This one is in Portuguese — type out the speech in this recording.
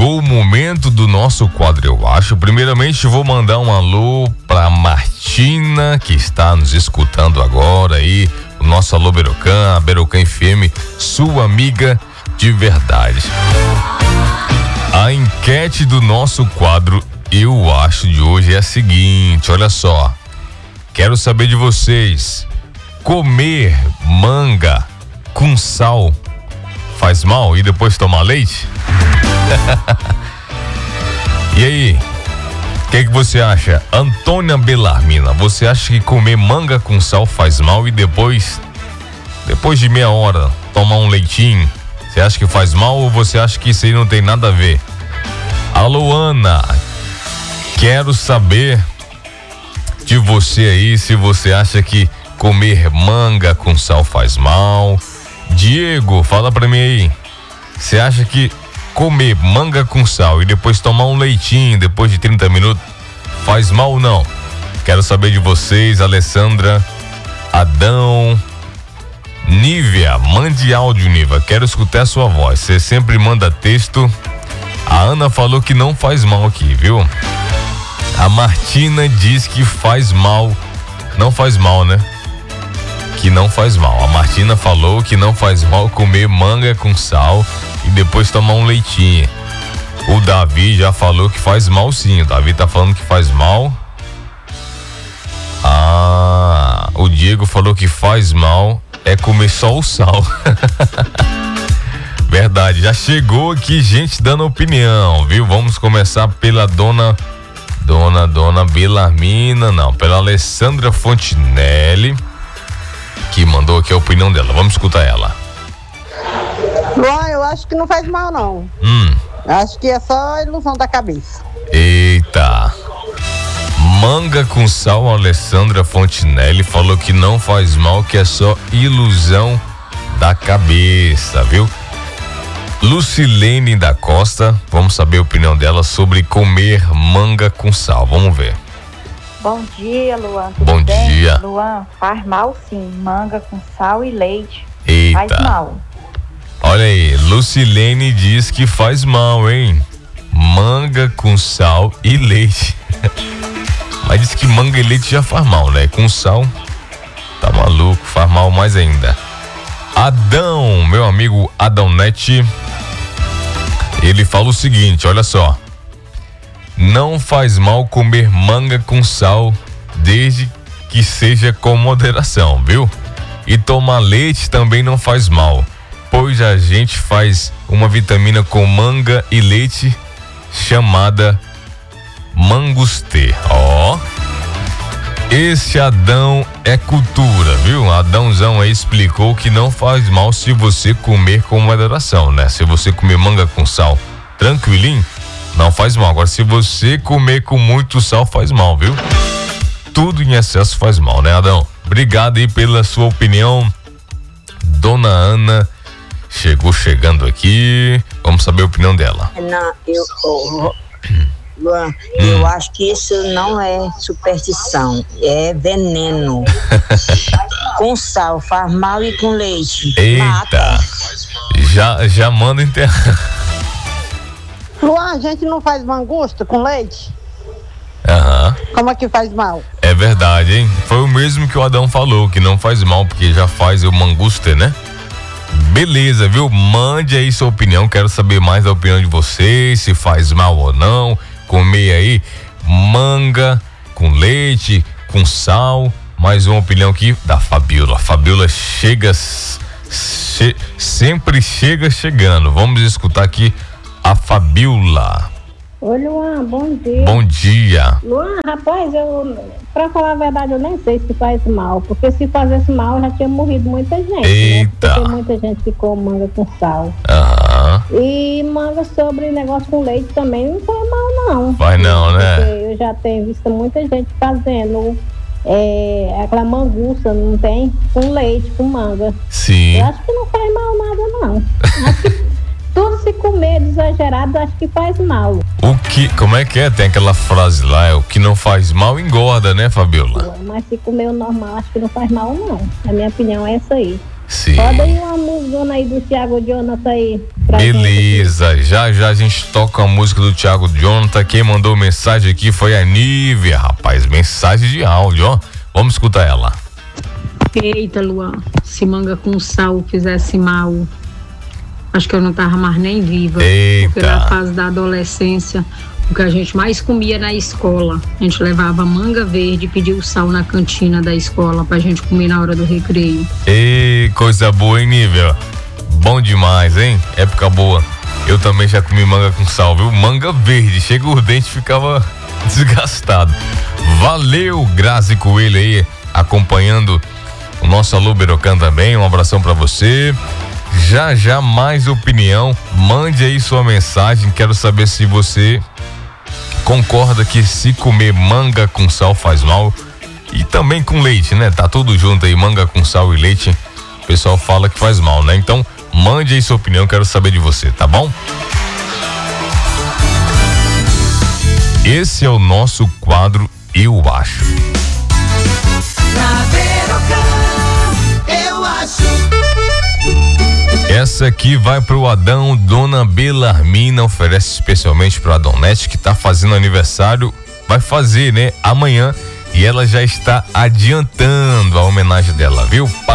chegou o momento do nosso quadro, eu acho. Primeiramente, vou mandar um alô pra Martina, que está nos escutando agora aí. O nosso alô Berocan, a Berocan FM, sua amiga de verdade. A enquete do nosso quadro, eu acho, de hoje é a seguinte, olha só. Quero saber de vocês, comer manga com sal faz mal e depois tomar leite? E aí, o que você acha? Antônia Belarmina, você acha que comer manga com sal faz mal e depois de meia hora tomar um leitinho, você acha que faz mal ou você acha que isso aí não tem nada a ver? Alô, Ana, quero saber de você aí se você acha que comer manga com sal faz mal. Diego, fala pra mim aí, você acha que comer manga com sal e depois tomar um leitinho depois de 30 minutos faz mal ou não? Quero saber de vocês. Alessandra, Adão, Nívia, mande áudio, Nívia, quero escutar a sua voz, você sempre manda texto. A Ana falou que não faz mal aqui, viu? A Martina diz que faz mal, não faz mal, né? Que não faz mal. A Martina falou que não faz mal comer manga com sal e depois tomar um leitinho. O Davi já falou que faz mal sim. O Davi tá falando que faz mal. O Diego falou que faz mal é comer só o sal. Verdade, já chegou aqui gente dando opinião, viu? Vamos começar pela dona Belarmina, não, pela Alessandra Fontinelli, que mandou aqui a opinião dela. Vamos escutar ela. Luan, eu acho que não faz mal, não. Acho que é só ilusão da cabeça. Eita. Manga com sal, a Alessandra Fontinelli falou que não faz mal, que é só ilusão da cabeça, viu? Lucilene da Costa, vamos saber a opinião dela sobre comer manga com sal. Vamos ver. Bom dia, Luan. Bom dia. Luan, faz mal sim, manga com sal e leite. Eita. Faz mal. Olha aí, Lucilene diz que faz mal, hein? Manga com sal e leite. Mas diz que manga e leite já faz mal, né? Com sal, tá maluco, faz mal mais ainda. Adão, meu amigo Adão Nete, ele fala o seguinte, olha só. Não faz mal comer manga com sal, desde que seja com moderação, viu? E tomar leite também não faz mal, pois a gente faz uma vitamina com manga e leite chamada mangustê. Ó, esse Adão é cultura, viu? Adãozão aí explicou que não faz mal se você comer com moderação, né? Se você comer manga com sal tranquilinho, não faz mal. Agora, se você comer com muito sal, faz mal, viu? Tudo em excesso faz mal, né, Adão? Obrigado aí pela sua opinião. Dona Ana chegando aqui. Vamos saber a opinião dela. Não, Luan, eu acho que isso não é superstição, é veneno. Com sal faz mal e com leite mata. Já manda enterrar. Luan, a gente não faz mangusta com leite? Como é que faz mal? É verdade, hein? Foi o mesmo que o Adão falou, que não faz mal, porque já faz o mangusta, né? Beleza, viu? Mande aí sua opinião, quero saber mais da opinião de vocês, se faz mal ou não. Comer aí manga com leite, com sal. Mais uma opinião aqui da Fabiola. Fabiola sempre chega chegando. Vamos escutar aqui a Fabiola. Oi, Luan, bom dia. Bom dia. Luan, rapaz, pra falar a verdade, eu nem sei se faz mal, porque se fizesse mal já tinha morrido muita gente. Eita. Né? Porque tem muita gente que come manga com sal. E manga sobre negócio com leite também não faz mal, não. Vai não, né? Porque eu já tenho visto muita gente fazendo aquela mangusta, não tem? Com leite, com manga. Sim. Eu acho que não faz mal nada, não. Acho que tudo se comer exagerado, acho que faz mal. Como é que é? Tem aquela frase lá, o que não faz mal engorda, né, Fabiola? Mas se comer o normal, acho que não faz mal, não. A minha opinião é essa aí. Sim. Roda aí uma música aí do Thiago Jonathan aí. Beleza, já a gente toca a música do Thiago Jonathan. Quem mandou mensagem aqui foi a Nívia, rapaz, mensagem de áudio, ó. Vamos escutar ela. Eita, Luan, se manga com sal fizesse mal, acho que eu não tava mais nem viva. Eita. Porque na fase da adolescência, o que a gente mais comia na escola, a gente levava manga verde e pedia o sal na cantina da escola pra gente comer na hora do recreio. Ei, coisa boa, hein, Nívia? Bom demais, hein? Época boa. Eu também já comi manga com sal, viu? Manga verde, chega o dente e ficava desgastado. Valeu, Grazi Coelho aí, acompanhando o nosso Alô Berocan também. Um abração pra você. Já mais opinião, mande aí sua mensagem. Quero saber se você concorda que se comer manga com sal faz mal, e também com leite, né? Tá tudo junto aí, manga com sal e leite. O pessoal fala que faz mal, né? Então, mande aí sua opinião, quero saber de você, tá bom? Esse é o nosso quadro Eu Acho. Eu acho. Essa aqui vai pro Adão. Dona Belarmina oferece especialmente pro Adonete, que tá fazendo aniversário, vai fazer, né, amanhã, e ela já está adiantando a homenagem dela, viu?